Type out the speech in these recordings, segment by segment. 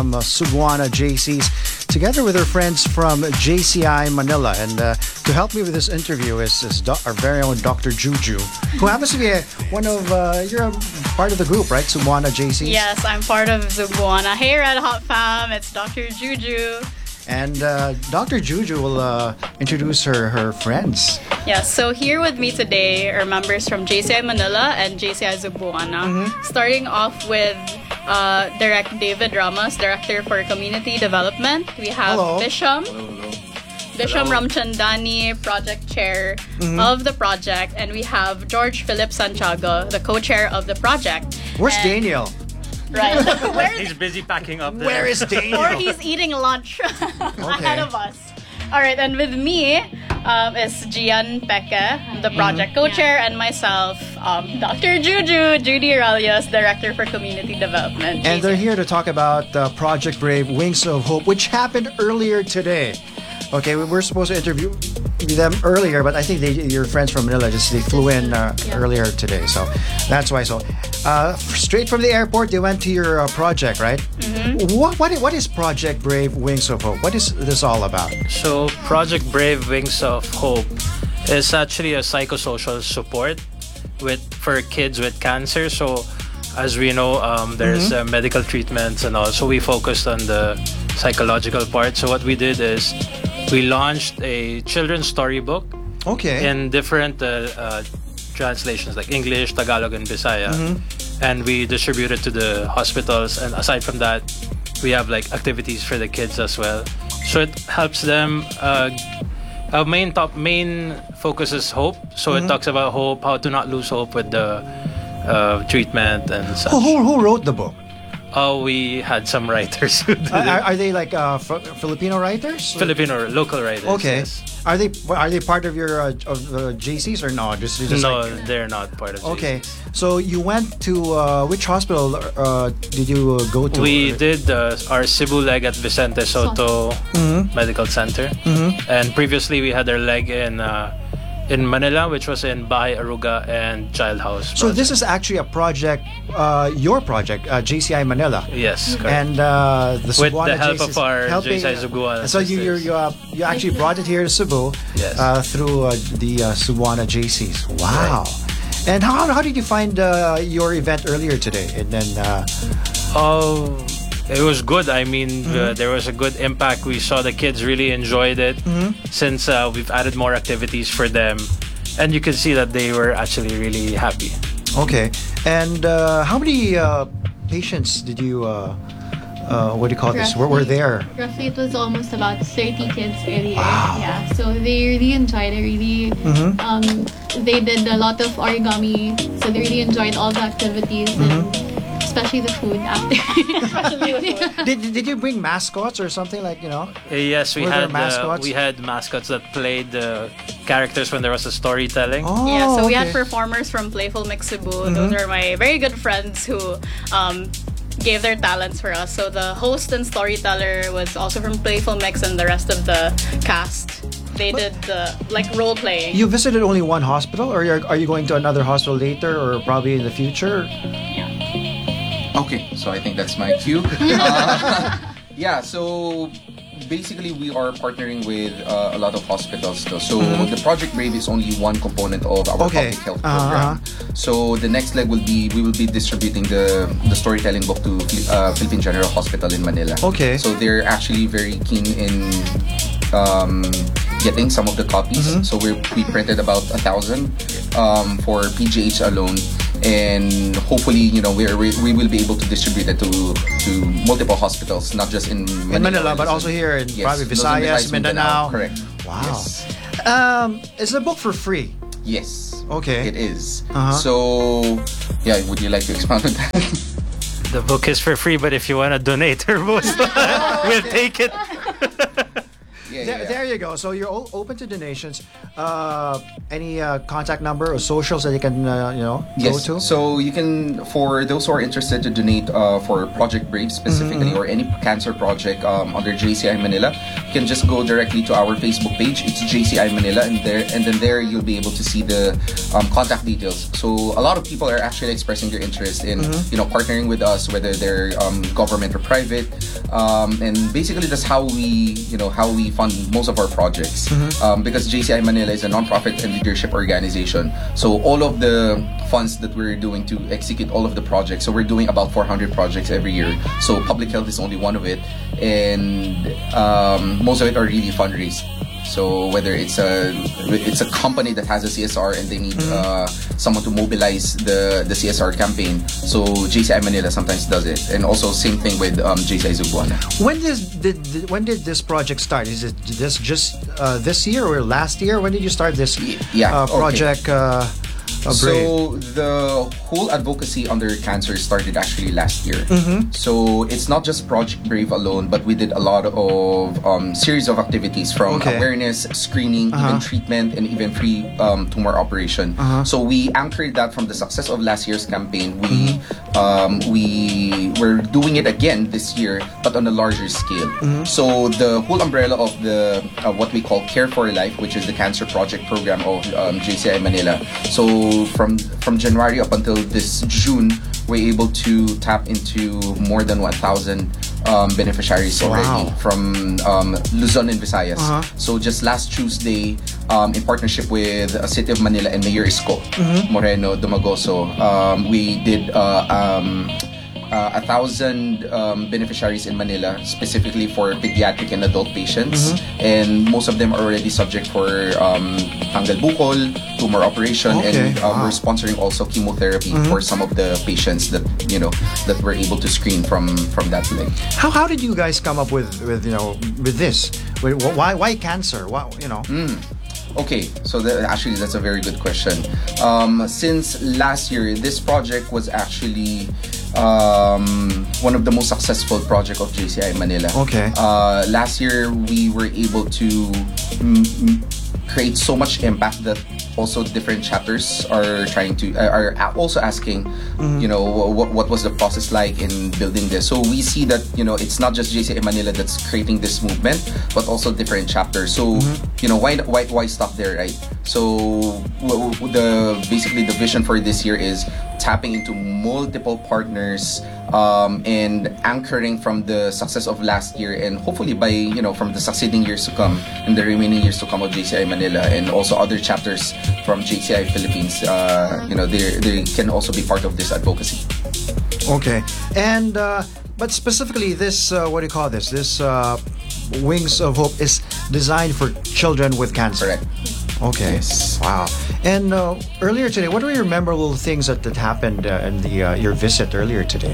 Cebuana JCs, together with her friends from JCI Manila. And to help me with this interview is our very own Dr. Juju, who happens to be you're a part of the group, right? Cebuana JCs? Yes, I'm part of Cebuana. Hey, Red Hot fam, it's Dr. Juju. And Dr. Juju will introduce her friends. Yes, so here with me today are members from JCI Manila and JCI Cebuana. Starting off with Direct David Ramos, Director for Community Development. We have Bisham. Bisham Ramchandani, Project Chair of the project. And we have George Philip Santiago, the co-chair of the project. Where's Daniel? Right. He's busy packing up there. Where is Daniel? Or he's eating lunch ahead of us. All right, and with me is Gian Peke, the project co-chair, and myself, Dr. Judy Aralias, Director for Community Development. And they're here to talk about Project Brave, Wings of Hope, which happened earlier today. Okay, we were supposed to interview them earlier, but I think your friends from Manila they flew in earlier today, so that's why. So, straight from the airport, they went to your project, right? What is Project Brave Wings of Hope? What is this all about? So, Project Brave Wings of Hope is actually a psychosocial support for kids with cancer. So, as we know, there's medical treatments and all. So we focused on the psychological part. So what we did is we launched a children's storybook in different translations like English, Tagalog, and Bisaya. And we distribute it to the hospitals. And aside from that, we have like activities for the kids as well. So it helps them. Our main focus is hope. So it talks about hope, how to not lose hope with the treatment and such. Who wrote the book? Oh, we had some writers who did it. Are they like Filipino writers? Filipino local writers. Okay. Yes. Are they part of your JCs or no? Just no, they're not part of JCs. Okay. So you went to which hospital did you go to? We did our Cebu leg at Vicente Soto Medical Center, and previously we had our leg in Manila, which was in Bahay Aruga and Child House Project. So this is actually a project, your project, JCI Manila. Yes, correct. And the with Cebuana the help JCs of our helping, JCI Cebuana. So you actually brought it here to Cebu through the Cebuana JCs. Wow. Right. And how did you find your event earlier today? And then it was good. I mean, there was a good impact. We saw the kids really enjoyed it since we've added more activities for them. And you can see that they were actually really happy. Okay. And how many patients did you, what do you call this? Were there? Roughly, it was almost about 30 kids earlier. Wow. Yeah, so they really enjoyed it. Really, they did a lot of origami, so they really enjoyed all the activities. And especially the food after. Especially the food. Did you bring mascots or something like, Yes, we had mascots. We had mascots that played the characters when there was a storytelling. So we had performers from Playful Mix Cebu. Those are my very good friends who gave their talents for us. So the host and storyteller was also from Playful Mix, and the rest of the cast, they did the role playing. You visited only one hospital, or are you going to another hospital later, or probably in the future? Okay, so I think that's my cue. So basically we are partnering with a lot of hospitals though. So the Project Brave is only one component of our public health program. So the next leg we will be distributing the storytelling book to Philippine General Hospital in Manila. Okay. So they're actually very keen in getting some of the copies. So we printed about 1,000 for PGH alone. And hopefully, we will be able to distribute it to multiple hospitals, not just in Manila, but also here in probably Visayas, Mindanao. Correct. Wow. Yes. Is the book for free? Yes. Okay. It is. So, would you like to expound on that? The book is for free, but if you want to donate or most, we'll take it. There you go. So you're all open to donations. any contact number or socials that you can go Yes. to? So you can, for those who are interested to donate for Project Brave specifically, or any cancer project under JCI Manila, you can just go directly to our Facebook page. It's JCI Manila, and then there you'll be able to see the contact details. So a lot of people are actually expressing their interest in partnering with us, whether they're government or private, and basically that's how we fund most of our projects, because JCI Manila is a non-profit and leadership organization. So all of the funds that we're doing to execute all of the projects, so we're doing about 400 projects every year. So public health is only one of it, and most of it are really fundraised. So whether it's a company that has a CSR and they need someone to mobilize the CSR campaign, so JCI Manila sometimes does it, and also same thing with JCI Zubuana. When did this project start? Is it just this year or last year? When did you start this project? Brave? So the whole advocacy under cancer started actually last year. So it's not just Project Brave alone, but we did a lot of series of activities from awareness, screening, even treatment, and even free tumor operation. So we anchored that from the success of last year's campaign. We were doing it again this year, but on a larger scale. So the whole umbrella of the what we call Care for Life, which is the cancer project program of JCI Manila. So from January up until this June, we're able to tap into more than 1,000 beneficiaries already from Luzon and Visayas. So just last Tuesday, in partnership with City of Manila and Mayor Isko Moreno Dumagoso, we did 1,000 beneficiaries in Manila, specifically for pediatric and adult patients, and most of them are already subject for tanggal bukol, tumor operation, and we're sponsoring also chemotherapy for some of the patients that that we're able to screen from that leg. How did you guys come up with this? Why cancer? Okay, so actually that's a very good question. Since last year, this project was actually one of the most successful projects of JCI Manila. Last year we were able to create so much impact that also different chapters are also asking, what was the process like in building this. So we see that it's not just JCI Manila that's creating this movement, but also different chapters. So why stop there, right? So basically the vision for this year is tapping into multiple partners and anchoring from the success of last year, and hopefully by from the succeeding years to come and the remaining years to come of JCI Manila, and also other chapters from JCI Philippines, they can also be part of this advocacy. And but specifically this what do you call this? This Wings of Hope is designed for children with cancer. Correct. Yes. Wow. And earlier today, what were your memorable things that happened in your visit earlier today?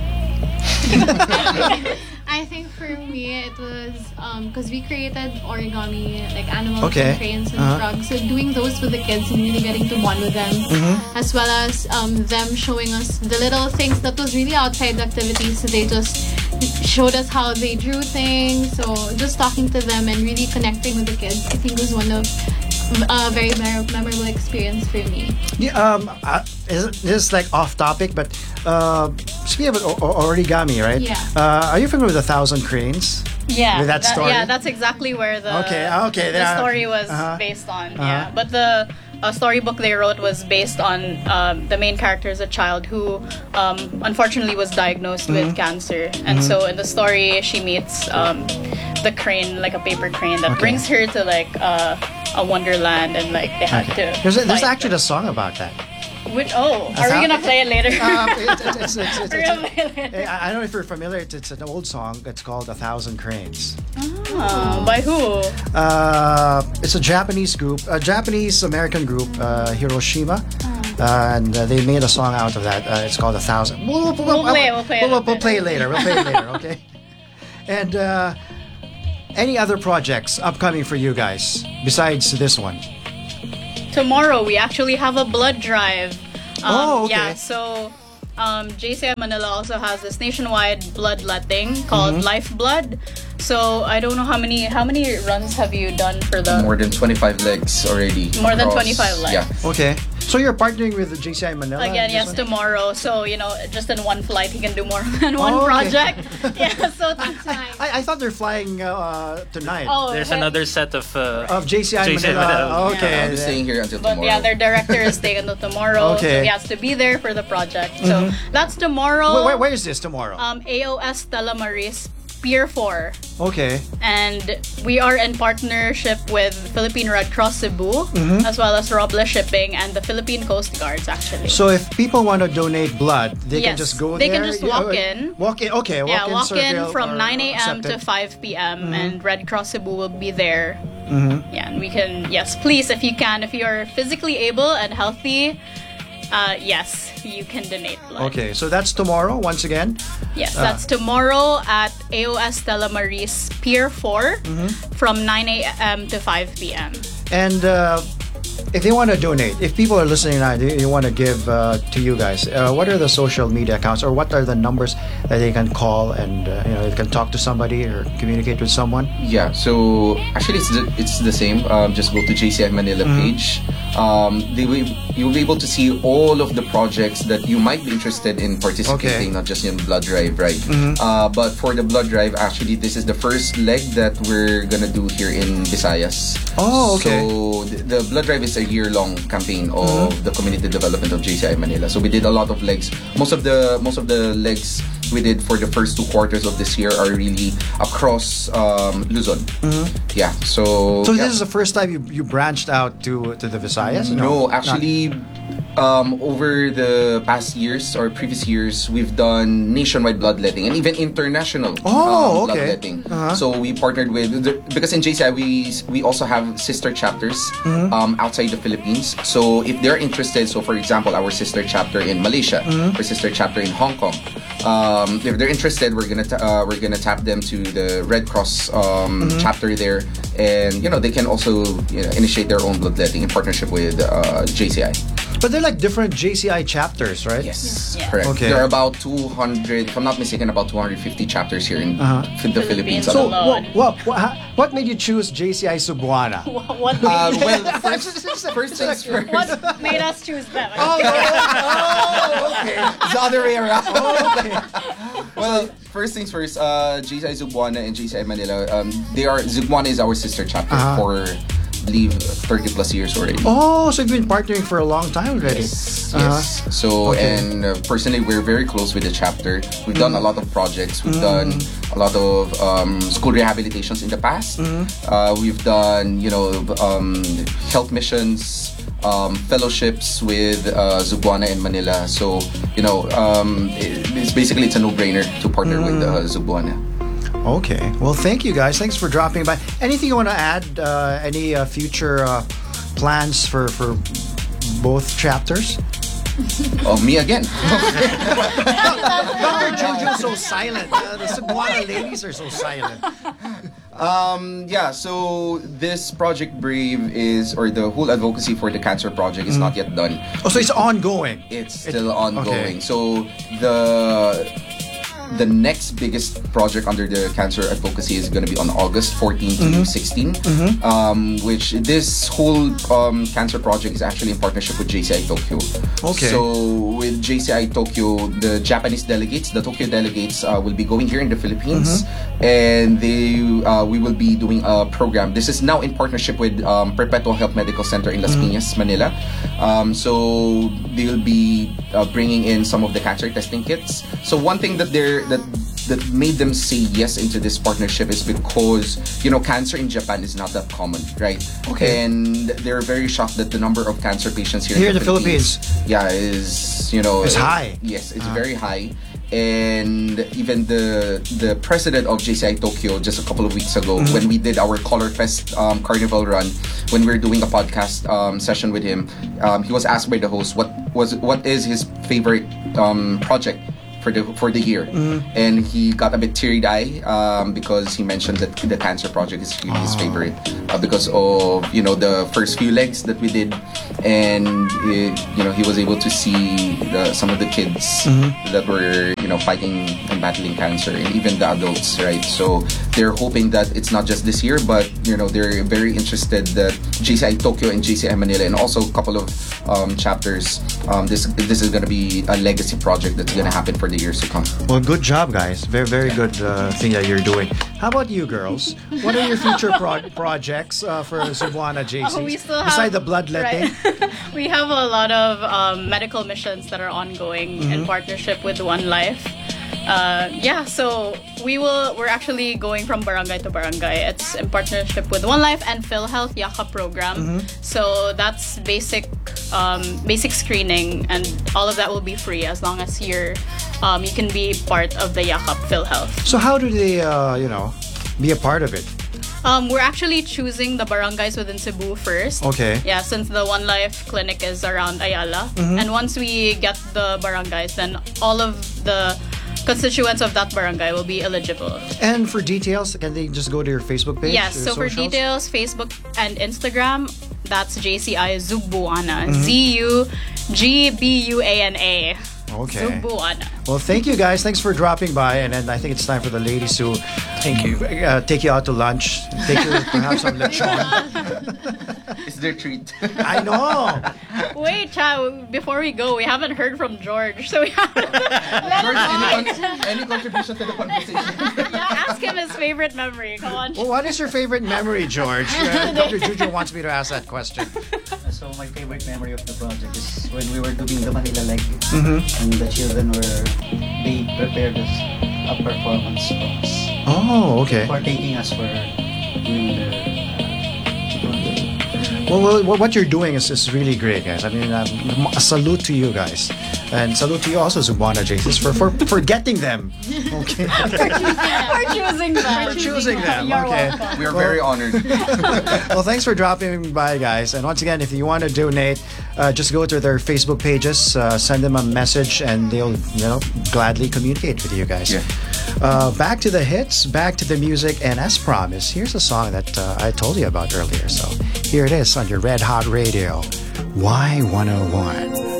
I think for me it was because we created origami, like animals and cranes and frogs. So doing those with the kids and really getting to bond with them, as well as them showing us the little things that was really outside the activities. So they just showed us how they drew things. So just talking to them and really connecting with the kids, I think was one of a very memorable experience for me. This is like off topic, but speaking of origami, right? Are you familiar with 1,000 Cranes? With that story? That's exactly where the story was based on. But the storybook they wrote was based on the main character is a child who unfortunately was diagnosed with cancer, and so in the story she meets the crane, like a paper crane that brings her to like a wonderland, and like they had to. There's actually a song about that. Are we gonna play it later? I don't know if you're familiar. It's an old song. It's called 1,000 Cranes. By who? It's a Japanese group, a Japanese-American group, Hiroshima, and they made a song out of that. It's called 1,000. We'll play it later. Okay. And any other projects upcoming for you guys besides this one? Tomorrow we actually have a blood drive. So JCI Manila also has this nationwide bloodletting called Lifeblood. So I don't know how many runs have you done for the More than 25 legs already. More than 25 legs. Yeah. Okay. So you're partnering with the JCI Manila? Again, yes, tomorrow. So, just in one flight, he can do more than one project. Yeah, so I thought they're flying tonight. Oh, There's another set of JCI Manila. Okay. I'm staying here until but tomorrow. yeah, their director is staying until tomorrow. Okay. So he has to be there for the project. So that's tomorrow. Where is this tomorrow? AOS Stella Maris Pier 4. Okay. And we are in partnership with Philippine Red Cross Cebu, as well as Robles Shipping and the Philippine Coast Guards, actually. So if people want to donate blood, they can just go they there? can just walk in. Walk in, okay. Walk in Survey from or 9 a.m. to accepted. 5 p.m. and Red Cross Cebu will be there. Yeah, and we can, yes, please, if you can, if you are physically able and healthy, yes, you can donate blood. Okay, so that's tomorrow once again. Yes, that's tomorrow at AOS Stella Maris Pier 4 from 9 a.m. to 5 p.m. And if they want to donate, if people are listening now, they want to give to you guys, what are the social media accounts or what are the numbers that they can call and they can talk to somebody or communicate with someone? Yeah, so actually it's the same. Just go to JCI Manila page. You'll be able to see all of the projects that you might be interested in participating, not just in blood drive, right? But for the blood drive, actually, this is the first leg that we're gonna do here in Visayas. Oh, okay. So the blood drive is a year-long campaign of the community development of JCI Manila. So we did a lot of legs. Most of the legs we did for the first 2 quarters of this year are really across Luzon. Yeah. So This is the first time you branched out to the Visayas? No, actually, over the past years or previous years, we've done nationwide bloodletting and even international bloodletting. So we partnered with because in JCI we also have sister chapters outside the Philippines. So if they're interested, so for example, our sister chapter in Malaysia, our sister chapter in Hong Kong, if they're interested, we're gonna tap them to the Red Cross chapter there, and they can also initiate their own bloodletting in partnership with JCI. But they're like different JCI chapters, right? Yes, Yeah. correct. Okay. There are about 200, if I'm not mistaken, about 250 chapters here in the Philippines. So alone. what made you choose JCI Cebuana? What made Well, first things first. what made us choose them? Okay. It's the other way around. Well, first things first, JCI Cebuana and JCI Manila, Cebuana is our sister chapter for, I believe, 30 plus years already. Oh, so you've been partnering for a long time already. Yes. So, and personally, we're very close with the chapter. We've done a lot of projects. We've done a lot of school rehabilitations in the past. We've done, health missions, fellowships with Cebuana and Manila. So, it's a no-brainer to partner with Cebuana. Okay. Well, thank you guys. Thanks for dropping by. Anything you want to add? Any future plans for both chapters? Oh, me again. Dr. Jojo's so silent. The Cebuana ladies are so silent. So this Project Brave or the whole advocacy for the cancer project is not yet done. Oh, so it's ongoing. It's still ongoing. Okay. So the next biggest project under the cancer advocacy is going to be on August 14 to 16, which this whole cancer project is actually in partnership with JCI Tokyo. Okay. So with JCI Tokyo, the Japanese delegates, the Tokyo delegates will be going here in the Philippines, and we will be doing a program. This is now in partnership with Perpetual Health Medical Center in Las Piñas, Manila. So they will be bringing in some of the cancer testing kits. So one thing that made them say yes into this partnership is because cancer in Japan is not that common, right? Okay. And they're very shocked that the number of cancer patients here in the Philippines, is high. Yes, it's very high. And even the president of JCI Tokyo just a couple of weeks ago, when we did our Color Fest Carnival run, when we were doing a podcast session with him, he was asked by the host what is his favorite project for the year, and he got a bit teary-eyed because he mentioned that the Cancer Project is really his favorite because of the first few legs that we did, and he was able to see some of the kids that were fighting and battling cancer, and even the adults, right? So they're hoping that it's not just this year, but they're very interested that JCI Tokyo and JCI Manila, and also a couple of chapters. This is going to be a legacy project that's going to happen for the years to come. Well, good job, guys. Very, very good thing that you're doing. How about you, girls? What are your future projects for Cebuana JC? We still have, beside the bloodletting? Right. We have a lot of medical missions that are ongoing in partnership with One Life. So we're actually going from barangay to barangay. It's in partnership with One Life and PhilHealth Yakap program. So that's basic screening, and all of that will be free as long as you can be part of the Yakap PhilHealth. So how do they be a part of it? We're actually choosing the barangays within Cebu first. Okay. Yeah, since the One Life clinic is around Ayala. And once we get the barangays, then all of the constituents of that barangay will be eligible. And for details, can they just go to your Facebook page? Yes, so for socials? details, Facebook and Instagram, that's JCI Zugbuana. Zugbuana. Okay. Zugbuana. Well, thank you guys. Thanks for dropping by. And then I think it's time for the ladies to take you out to lunch. Take you perhaps on lechon. It's their treat. I know. Wait, before we go, we haven't heard from George. So we haven't. George, any contribution to the conversation? Yeah, ask him his favorite memory. Come on. Well, what is your favorite memory, George? Dr. Juju wants me to ask that question. So my favorite memory of the project is when we were doing the Manila leg, and the children they prepared us a performance for us. Oh, okay. For taking us for doing the Well, what you're doing is really great, guys. I mean, a salute to you guys. And salute to you also, Cebuana JC, for getting them. Okay. For choosing them. For choosing them. Okay. We are very honored. Well, thanks for dropping by, guys. And once again, if you want to donate, just go to their Facebook pages, send them a message, and they'll gladly communicate with you guys. Yeah. Back to the hits, back to the music, and as promised, here's a song that I told you about earlier. So here it is on your Red Hot Radio, Y101.